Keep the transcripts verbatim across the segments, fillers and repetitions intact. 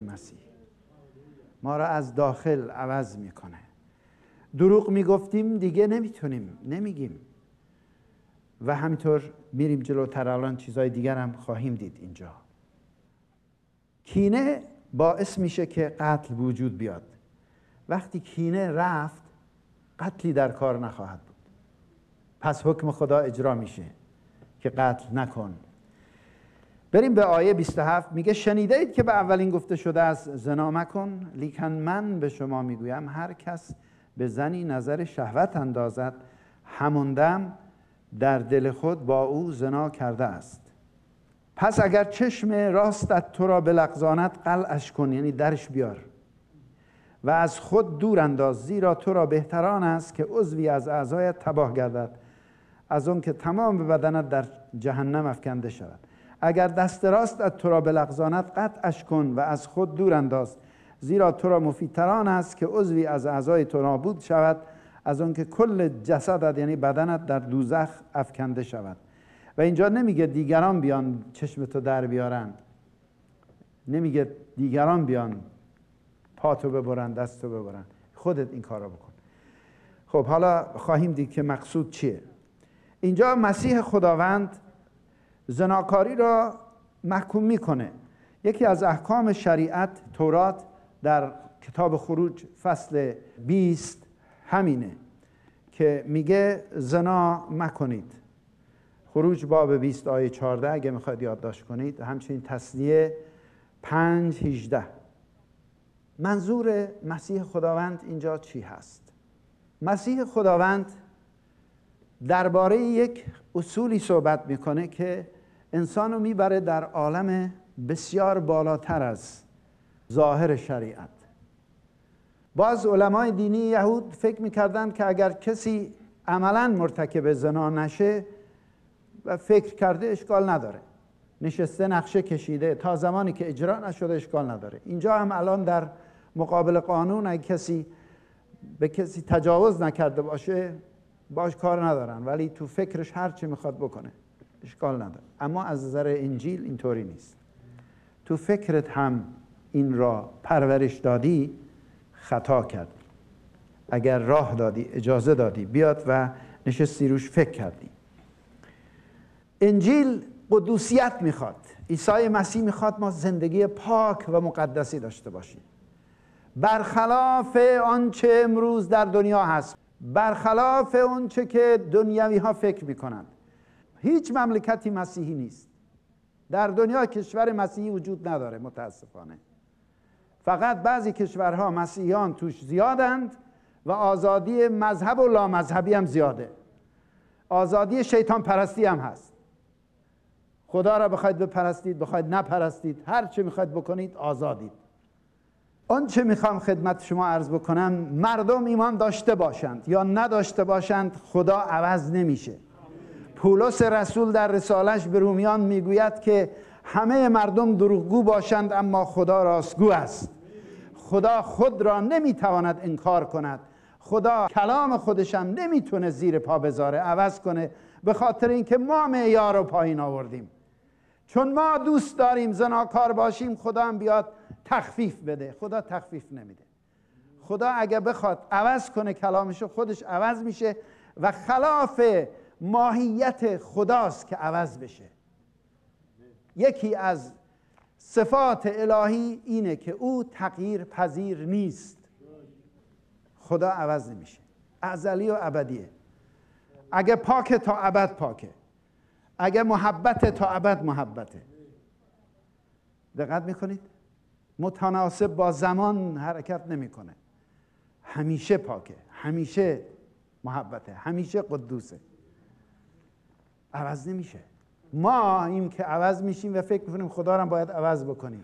مسیح. ما را از داخل عوض میکنه. دروغ میگفتیم دیگه نمیتونیم، نمیگیم. و همینطور میریم جلوتر. الان چیزای دیگر هم خواهیم دید اینجا. کینه باعث میشه که قتل وجود بیاد. وقتی کینه رفت، قتلی در کار نخواهد بود. پس حکم خدا اجرا میشه که قتل نکن. بریم به آیه بیست و هفت. میگه شنیده اید که به اولین گفته شده از زنا مکن، لیکن من به شما میگویم هر کس به زنی نظر شهوت اندازد، همون دم در دل خود با او زنا کرده است. پس اگر چشم راستت تو را بلغزاند، قلعش کن، یعنی درش بیار و از خود دور انداز، زیرا تو را بهتران است که عضوی از اعضایت تباه گردد از اون که تمام بدنت در جهنم افکنده شود. اگر دست راستت تو را بلغزاند، قطعش کن و از خود دور انداز، زیرا تو را مفیدتران است که عضوی از اعضای تو نابود شود از اون که کل جسدت یعنی بدنت در دوزخ افکنده شود. و اینجا نمیگه دیگران بیان چشمتو در بیارن، نمیگه دیگران بیان پاتو ببرن، دستو ببرن، خودت این کارو بکن. خب حالا خواهیم دید که مقصود چیه. اینجا مسیح خداوند زناکاری را محکوم میکنه. یکی از احکام شریعت تورات در کتاب خروج فصل بیست همینه که میگه زنا مکنید. خروج باب بیست آیه چهارده اگه میخواید یادداشت کنید. همچنین تثنیه پنج هجده. منظور مسیح خداوند اینجا چی هست؟ مسیح خداوند درباره یک اصولی صحبت میکنه که انسانو میبره در عالم بسیار بالاتر از ظاهر شریعت. باز علمای دینی یهود فکر میکردن که اگر کسی عملاً مرتکب زنا نشه و فکر کرده اشکال نداره، نشسته نقشه کشیده، تا زمانی که اجرا نشده اشکال نداره. اینجا هم الان در مقابل قانون اگه کسی به کسی تجاوز نکرده باشه باش کار ندارن، ولی تو فکرش هر چی میخواد بکنه اشکال نداره. اما از نظر انجیل اینطوری نیست. تو فکرت هم این را پرورش دادی خطا کردی. اگر راه دادی، اجازه دادی بیاد و نشستی روش فکر کردی. انجیل قدوسیت میخواد. عیسی مسیح میخواد ما زندگی پاک و مقدسی داشته باشیم، برخلاف آنچه امروز در دنیا هست، برخلاف آنچه که دنیوی ها فکر میکنند. هیچ مملکتی مسیحی نیست در دنیا. کشور مسیحی وجود نداره متاسفانه. فقط بعضی کشورها مسیحیان توش زیادند و آزادی مذهب و لامذهبی هم زیاده. آزادی شیطان پرستی هم هست. خدا را بخواید بپرستید، بخواید نپرستید، هر چه میخواید بکنید آزادید. آن چه میخوام خدمت شما عرض بکنم، مردم ایمان داشته باشند یا نداشته باشند خدا عوض نمیشه. پولس رسول در رسالش به رومیان میگوید که همه مردم دروغگو باشند اما خدا راستگو است. خدا خود را نمیتواند انکار کند. خدا کلام خودش هم نمیتونه زیر پا بذاره، عوض کنه، به خاطر اینکه ما معیار رو پایین آوردیم. چون ما دوست داریم زناکار باشیم، خدا هم بیاد تخفیف بده. خدا تخفیف نمیده. خدا اگه بخواد عوض کنه کلامشو، خودش عوض میشه و خلاف ماهیت خداست که عوض بشه. یکی از صفات الهی اینه که او تغییر پذیر نیست. خدا عوض نمیشه، ازلی و ابدیه. اگه پاکه تا ابد پاکه، اگه محبت تا ابد محبته. دقت میکنید؟ متناسب با زمان حرکت نمیکنه. همیشه پاکه، همیشه محبته، همیشه قدوسه، عوض نمیشه. ما این که عوض میشیم و فکر میکنیم خدا را باید عوض بکنیم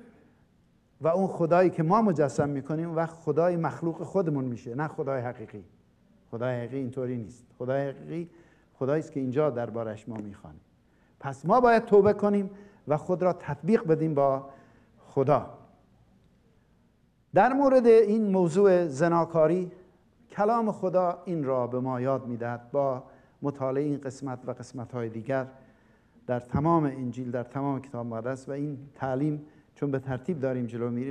و اون خدایی که ما مجسم میکنیم وقت خدای مخلوق خودمون میشه، نه خدای حقیقی. خدای حقیقی اینطوری نیست. خدای حقیقی خدایی است که اینجا دربارش ما میخوانیم. پس ما باید توبه کنیم و خود را تطبیق بدیم با خدا. در مورد این موضوع زناکاری کلام خدا این را به ما یاد میدهد. با مطالعه این قسمت و قسمت‌های دیگر در تمام انجیل، در تمام کتاب مقدس و این تعلیم چون به ترتیب داریم جلو میریم